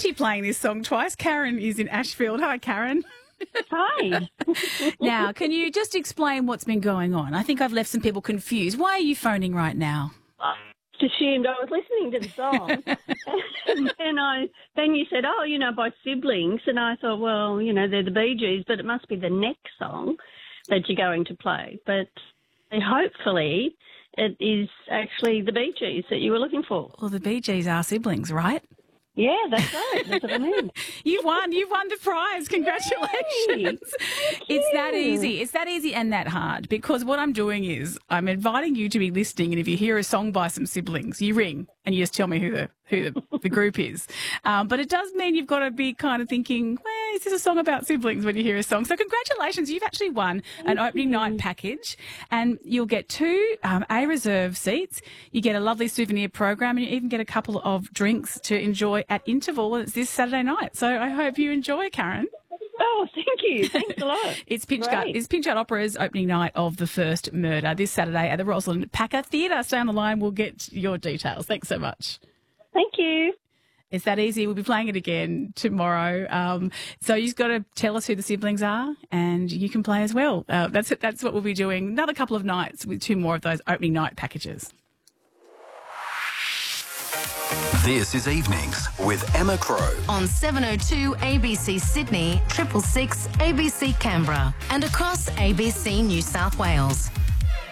actually playing this song twice. Karen is in Ashfield. Hi, Karen. Hi. Now, can you just explain what's been going on? I think I've left some people confused. Why are you phoning right now? I assumed I was listening to the song. and then you said, by siblings. And I thought, well, they're the Bee Gees, but it must be the next song that you're going to play. But hopefully it is actually the Bee Gees that you were looking for. Well, the Bee Gees are siblings, right? Yeah, that's right. That's what I mean. You've won the prize. Congratulations. It's that easy. It's that easy and that hard, because what I'm doing is I'm inviting you to be listening, and if you hear a song by some siblings, you ring and you just tell me who the group is. But it does mean you've got to be kind of thinking, well, is this a song about siblings when you hear a song? So congratulations. You've actually won an opening night package, and you'll get 2 A reserve seats. You get a lovely souvenir program, and you even get a couple of drinks to enjoy at interval. It's this Saturday night. So I hope you enjoy, Karen. Oh, thank you. Thanks a lot. It's Pinch Gut Opera's opening night of The First Murder this Saturday at the Rosalind Packer Theatre. Stay on the line. We'll get your details. Thanks so much. Thank you. It's that easy. We'll be playing it again tomorrow. So you've got to tell us who the siblings are, and you can play as well. That's what we'll be doing. Another couple of nights with 2 more of those opening night packages. This is Evenings with Emma Crow. On 702 ABC Sydney, 666 ABC Canberra, and across ABC New South Wales.